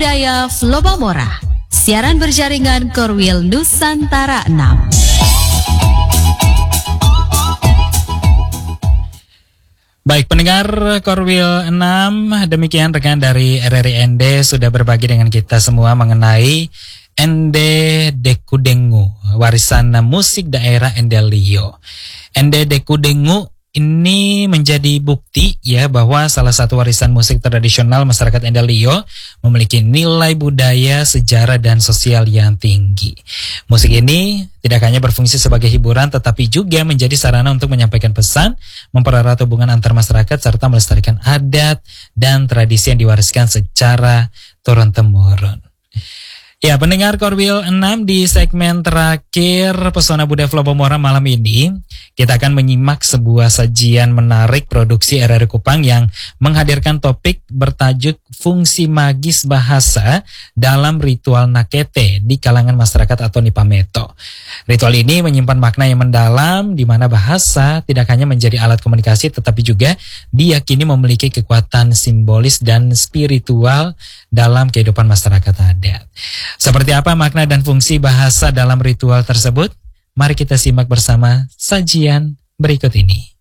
Budaya Flobamora, siaran berjaringan Korwil Nusantara 6. Baik pendengar Korwil 6, demikian rekan dari RRI ND sudah berbagi dengan kita semua mengenai Ende Dekudengu, warisan musik daerah Endelio. Ende Dekudengu ini menjadi bukti ya bahwa salah satu warisan musik tradisional masyarakat Endelio memiliki nilai budaya, sejarah dan sosial yang tinggi. Musik ini tidak hanya berfungsi sebagai hiburan tetapi juga menjadi sarana untuk menyampaikan pesan, mempererat hubungan antar masyarakat serta melestarikan adat dan tradisi yang diwariskan secara turun-temurun. Ya, pendengar Korwil 6, di segmen terakhir Pesona Budaya Flobamora malam ini, kita akan menyimak sebuah sajian menarik produksi RRI Kupang yang menghadirkan topik bertajuk fungsi magis bahasa dalam ritual nakete di kalangan masyarakat atau Nipameto. Ritual ini menyimpan makna yang mendalam di mana bahasa tidak hanya menjadi alat komunikasi tetapi juga diyakini memiliki kekuatan simbolis dan spiritual dalam kehidupan masyarakat adat. Seperti apa makna dan fungsi bahasa dalam ritual tersebut? Mari kita simak bersama sajian berikut ini.